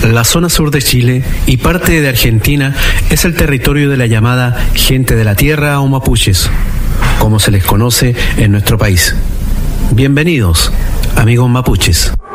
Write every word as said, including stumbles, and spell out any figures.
La zona sur de Chile y parte de Argentina es el territorio de la llamada gente de la tierra o mapuches, como se les conoce en nuestro país. Bienvenidos, amigos mapuches.